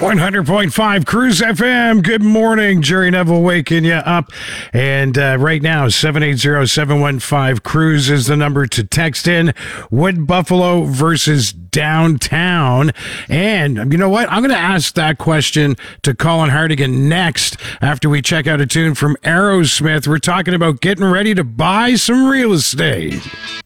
100.5 Cruise FM. Good morning. Jerry Neville waking you up. And right now, 780-715 Cruise is the number to text in. Wood Buffalo versus downtown. And you know what? I'm going to ask that question to Colin Hartigan next after we check out a tune from Aerosmith. We're talking about getting ready to buy some real estate.